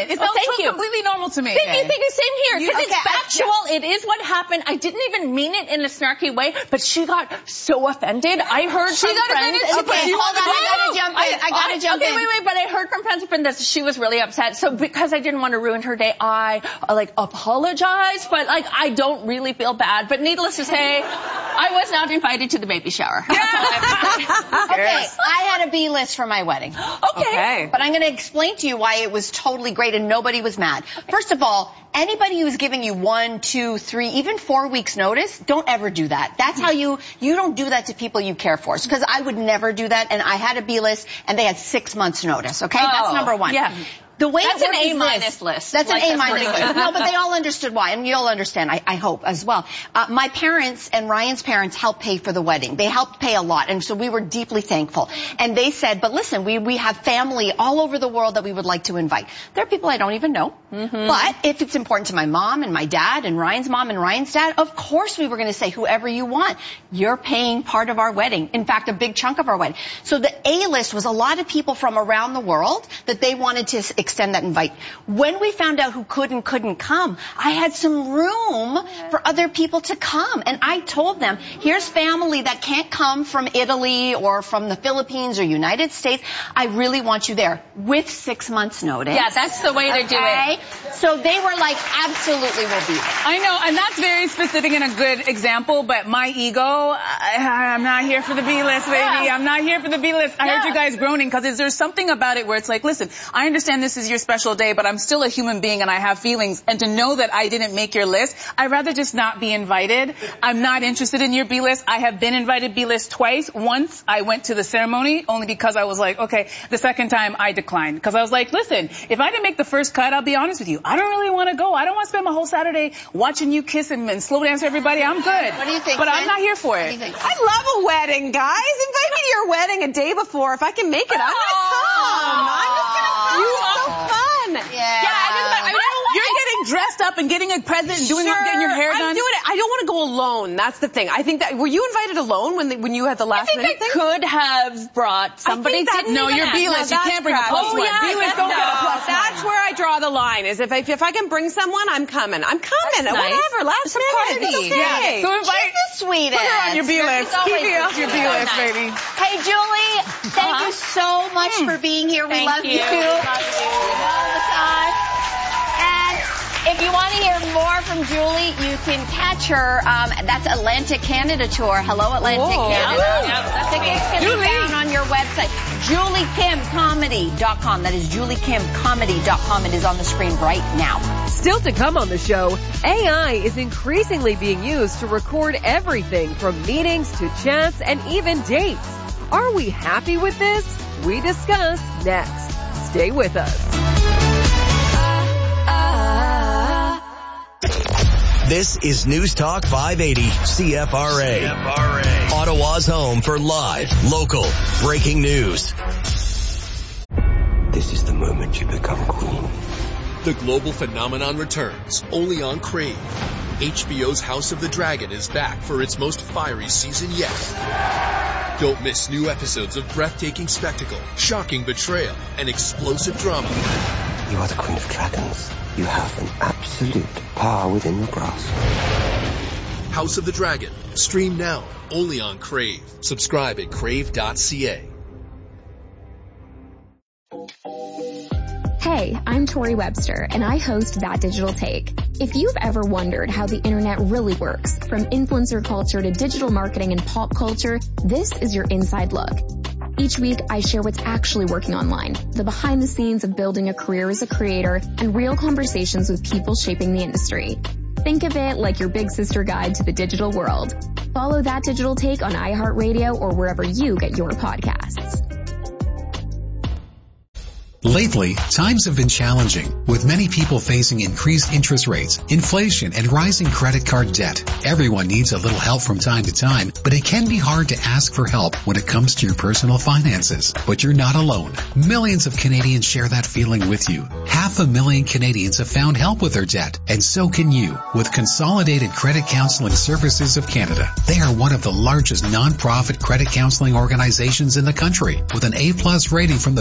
it. It felt completely normal to me. Same here, because it's factual. It is what happened. I didn't even mean it in a snarky way, but she got so offended. I heard from friends. Okay, hold on. I gotta jump in. Okay, wait. But I heard from friends and friends that she was really upset. So because I didn't want to ruin her day, I apologize. But I don't really feel bad. But needless to say, I was not invited to the baby shower. Yeah. Okay, I had a B list for my wedding. Okay. But I'm going to explain to you why it was totally great and nobody was mad. First of all, anybody who's giving you 1, 2, 3, even 4 weeks notice, don't ever do that. That's how you don't do that to people you care for. Because I would never do that, and I had a B list, and they had 6 months notice, okay? That's number one. Yeah. The way that's an A- list. That's an A- list. No, but they all understood why, and you'll understand, I hope, as well. My parents and Ryan's parents helped pay for the wedding. They helped pay a lot, and so we were deeply thankful. And they said, but listen, we have family all over the world that we would like to invite. There are people I don't even know, but if it's important to my mom and my dad and Ryan's mom and Ryan's dad, of course we were going to say whoever you want. You're paying part of our wedding. In fact, a big chunk of our wedding. So the A list was a lot of people from around the world that they wanted to extend that invite. When we found out who could and couldn't come, I had some room for other people to come. And I told them, here's family that can't come from Italy or from the Philippines or United States. I really want you there with 6 months notice. Yeah, that's the way to do it. So they were like, absolutely will be there. I know, and that's very specific and a good example, but my ego, I'm not here for the B list, baby. Yeah. I'm not here for the B list. I heard you guys groaning because there's something about it where it's like, listen, I understand this is your special day, but I'm still a human being and I have feelings. And to know that I didn't make your list, I'd rather just not be invited. I'm not interested in your B list. I have been invited B list twice. Once I went to the ceremony only because I was like, okay. The second time I declined because I was like, listen, if I didn't make the first cut, I'll be honest with you. I don't really want to go. I don't want to spend my whole Saturday watching you kiss and slow dance everybody. I'm good. What do you think? But I'm not here for it. I love a wedding, guys. Invite me to your wedding a day before. If I can make it, I'm going to come. I'm just going to come. It's so fun. You're getting dressed up and getting a present and getting your hair done. I'm doing it. I don't want to go alone. That's the thing. I think that, were you invited alone when you had the last minute thing? I could have brought somebody. No, you're B-list. You can't bring a plus one. B-list don't get a plus one. That's where I draw the line, is if I can bring someone, I'm coming. I'm coming. That's nice. Whatever. Last minute. It's okay. Yeah. So invite. She's the sweetest. Put her on your B-list. Keep me off your B-list, baby. Hey, Julie, thank you so much for being here. We love you. We love you all the time. And if you want to hear more from Julie, you can catch her. That's Atlantic Canada Tour. Hello, Atlantic Canada. Tickets can be found on your website, JulieKimComedy.com. That is JulieKimComedy.com. It is on the screen right now. Still to come on the show, AI is increasingly being used to record everything from meetings to chats and even dates. Are we happy with this? We discuss next. Stay with us. This is News Talk 580 CFRA. Ottawa's home for live, local, breaking news. This is the moment you become queen. The global phenomenon returns, only on Crave. HBO's House of the Dragon is back for its most fiery season yet. Don't miss new episodes of breathtaking spectacle, shocking betrayal, and explosive drama. You are the Queen of Dragons. You have an absolute power within your grasp. House of the Dragon. Stream now, only on Crave. Subscribe at crave.ca. Hey, I'm Tori Webster, and I host That Digital Take. If you've ever wondered how the internet really works, from influencer culture to digital marketing and pop culture, this is your inside look. Each week, I share what's actually working online, the behind the scenes of building a career as a creator, and real conversations with people shaping the industry. Think of it like your big sister guide to the digital world. Follow That Digital Take on iHeartRadio or wherever you get your podcasts. Lately, times have been challenging, with many people facing increased interest rates, inflation, and rising credit card debt. Everyone needs a little help from time to time, but it can be hard to ask for help when it comes to your personal finances. But you're not alone. Millions of Canadians share that feeling with you. 500,000 Canadians have found help with their debt, and so can you, with Consolidated Credit Counseling Services of Canada. They are one of the largest non-profit credit counseling organizations in the country, with an A+ rating from the